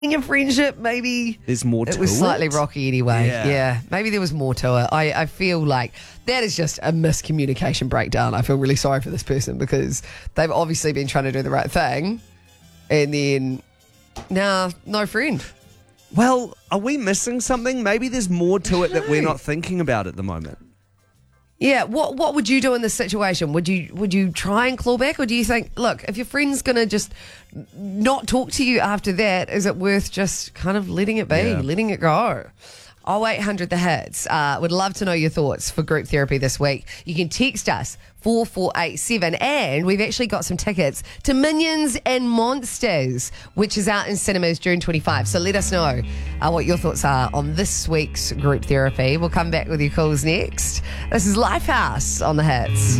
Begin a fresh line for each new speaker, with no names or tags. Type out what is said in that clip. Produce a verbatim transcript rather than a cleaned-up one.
in your friendship, maybe
There's more to
it was slightly
it.
rocky anyway.
Yeah.
Yeah. Maybe there was more to it. I, I feel like that is just a miscommunication breakdown. I feel really sorry for this person because they've obviously been trying to do the right thing and then, nah, no friend.
Well, are we missing something? Maybe there's more to it that we're not thinking about at the moment.
Yeah, what what would you do in this situation? Would you would you try and claw back, or do you think, look, if your friend's gonna just not talk to you after that, is it worth just kind of letting it be,
Yeah.
letting it go? oh eight hundred the hits. Uh, would love to know your thoughts for group therapy this week. You can text us four four eight seven, and we've actually got some tickets to Minions and Monsters, which is out in cinemas June twenty-fifth. So let us know uh, what your thoughts are on this week's group therapy. We'll come back with your calls next. This is Lifehouse on the Hits.